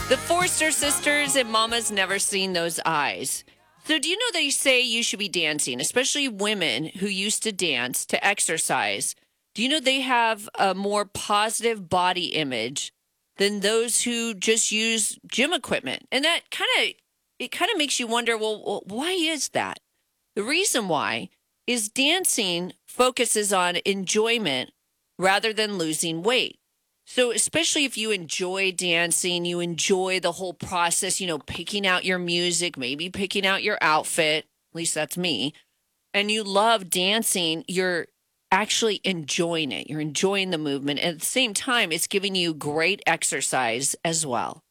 The Forster sisters and Mama's Never Seen Those Eyes. So, do you know they say you should be dancing, especially women who used to dance to exercise? Do you know they have a more positive body image than those who just use gym equipment? And that kind of makes you wonder, well, why is that? The reason why is dancing focuses on enjoyment rather than losing weight. So, especially if you enjoy dancing, you enjoy the whole process, picking out your music, maybe picking out your outfit, at least that's me, and you love dancing, you're actually enjoying it. You're enjoying the movement. And at the same time, it's giving you great exercise as well.